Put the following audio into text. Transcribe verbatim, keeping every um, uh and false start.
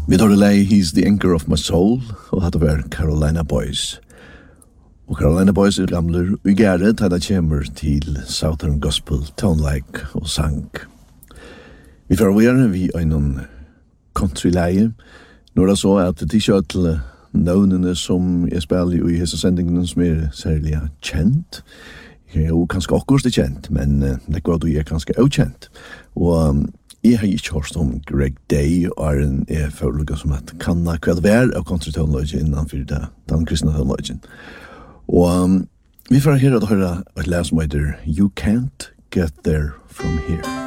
Vi tar det lei He's the Anchor of My Soul, og hadde vært Carolina Boys. Og Carolina Boys er gamler og gære til det kommer til Southern Gospel, tonelike og sang. Vi får være vi en country-leie. Nå er det så at det ikke er til navnene som jeg spiller i hese sendingene som er særlig kjent. Jeg er jo kanskje akkurat det kjent, men det går du er kanskje også kjent. Og um, jeg har ikke hørt om Greg Day, og er en jeg føler som at kan ha kveld være av country-tonelage innenfor det, den kristne tonelagen. Og um, vi får her å høre et læs som heter You Can't Get There From Here.